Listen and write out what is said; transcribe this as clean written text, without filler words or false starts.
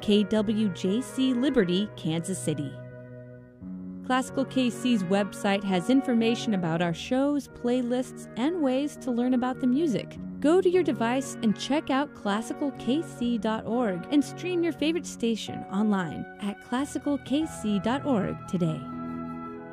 KWJC Liberty, Kansas City. Classical KC's website has information about our shows, playlists, and ways to learn about the music. Go to your device and check out classicalkc.org and stream your favorite station online at classicalkc.org today.